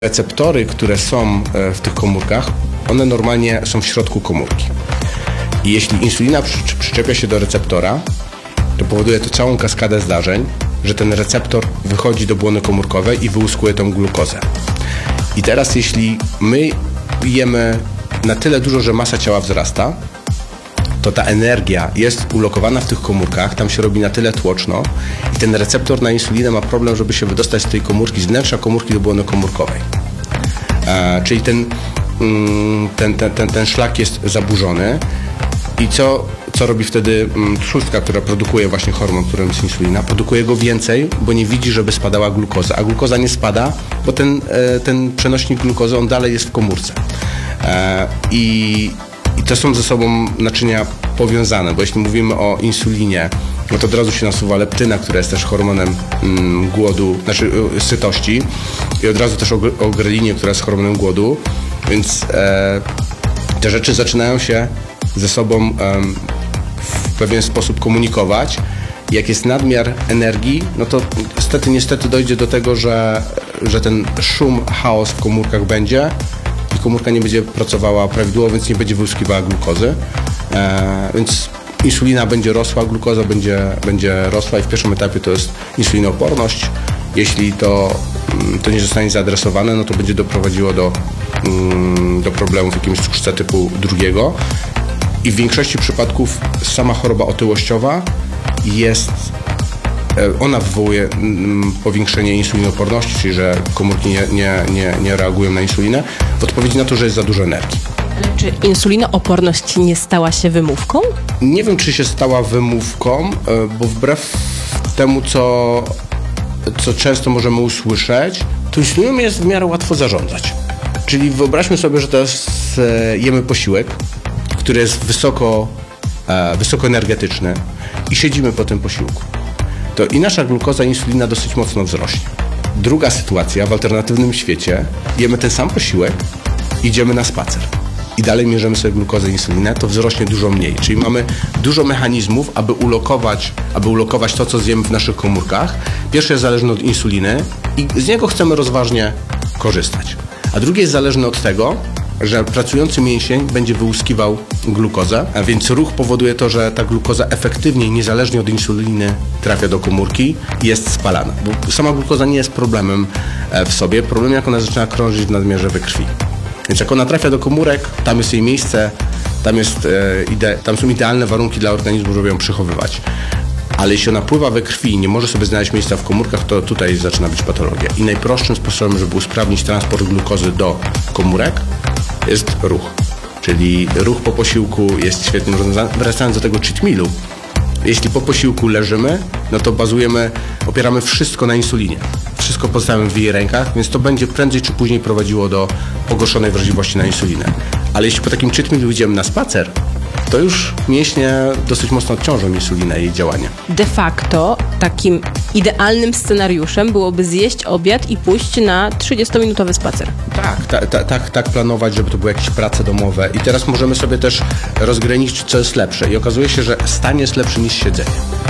Receptory, które są w tych komórkach, one normalnie są w środku komórki. I jeśli insulina przyczepia się do receptora, to powoduje to całą kaskadę zdarzeń, że ten receptor wychodzi do błony komórkowej i wyłuskuje tą glukozę. I teraz jeśli my jemy na tyle dużo, że masa ciała wzrasta, to ta energia jest ulokowana w tych komórkach, tam się robi na tyle tłoczno i ten receptor na insulinę ma problem, żeby się wydostać z tej komórki, z wnętrza komórki do błony komórkowej. Czyli ten szlak jest zaburzony i co robi wtedy trzustka, która produkuje właśnie hormon, którym jest insulina? Produkuje go więcej, bo nie widzi, żeby spadała glukoza, a glukoza nie spada, bo ten przenośnik glukozy, on dalej jest w komórce. I to są ze sobą naczynia powiązane, bo jeśli mówimy o insulinie, no to od razu się nasuwa leptyna, która jest też hormonem głodu, znaczy sytości, i od razu też o grelinie, która jest hormonem głodu, więc te rzeczy zaczynają się ze sobą w pewien sposób komunikować. Jak jest nadmiar energii, no to niestety dojdzie do tego, że ten szum, chaos w komórkach będzie i komórka nie będzie pracowała prawidłowo, więc nie będzie wyłuskiwała glukozy. Więc insulina będzie rosła, glukoza będzie rosła i w pierwszym etapie to jest insulinooporność. Jeśli to nie zostanie zaadresowane, no to będzie doprowadziło do problemów w jakimś cukrzycy typu 2. I w większości przypadków sama choroba otyłościowa ona wywołuje powiększenie insulinooporności, czyli że komórki nie reagują na insulinę w odpowiedzi na to, że jest za dużo energii. Ale czy insulinooporność nie stała się wymówką? Nie wiem, czy się stała wymówką, bo wbrew temu, co często możemy usłyszeć, to insuliną jest w miarę łatwo zarządzać. Czyli wyobraźmy sobie, że teraz jemy posiłek, który jest wysoko energetyczny i siedzimy po tym posiłku. To i nasza glukoza i insulina dosyć mocno wzrośnie. Druga sytuacja, w alternatywnym świecie jemy ten sam posiłek, idziemy na spacer i dalej mierzymy sobie glukozę i insulinę, to wzrośnie dużo mniej. Czyli mamy dużo mechanizmów, aby ulokować to, co zjemy w naszych komórkach. Pierwszy jest zależny od insuliny i z niego chcemy rozważnie korzystać. A drugi jest zależny od tego, że pracujący mięsień będzie wyłuskiwał glukozę, a więc ruch powoduje to, że ta glukoza efektywnie, niezależnie od insuliny, trafia do komórki i jest spalana. Bo sama glukoza nie jest problemem w sobie. Problem, jak ona zaczyna krążyć w nadmiarze we krwi. Więc jak ona trafia do komórek, tam jest jej miejsce, tam są idealne warunki dla organizmu, żeby ją przechowywać. Ale jeśli ona pływa we krwi i nie może sobie znaleźć miejsca w komórkach, to tutaj zaczyna być patologia. I najprostszym sposobem, żeby usprawnić transport glukozy do komórek, jest ruch. Czyli ruch po posiłku jest świetnym rozwiązaniem. Wracając do tego cheat mealu, jeśli po posiłku leżymy, no to opieramy wszystko na insulinie. Wszystko pozostawimy w jej rękach, więc to będzie prędzej czy później prowadziło do pogorszonej wrażliwości na insulinę. Ale jeśli po takim cheat mealu idziemy na spacer, to już mięśnie dosyć mocno odciążą insulinę i jej działanie. De facto takim idealnym scenariuszem byłoby zjeść obiad i pójść na 30-minutowy spacer. Tak planować, żeby to były jakieś prace domowe. I teraz możemy sobie też rozgraniczyć, co jest lepsze. I okazuje się, że stanie jest lepsze niż siedzenie.